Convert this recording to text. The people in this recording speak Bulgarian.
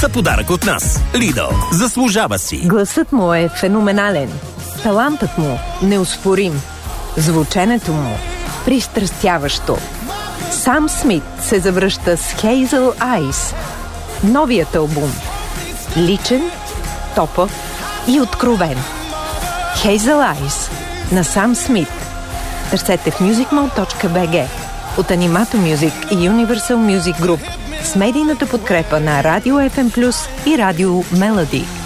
за подарък от нас. Lidl. Заслужава си. Гласът му е феноменален. Талантът му неоспорим. Звученето му пристрастяващо. Сам Смит се завръща с Hazel Eyes. Новият албум. Личен, топъв и откровен. Hazel Eyes на Сам Смит. Търсете в musicmall.bg от Animato Music и Universal Music Group с медийната подкрепа на Радио FM Plus и Радио Мелоди.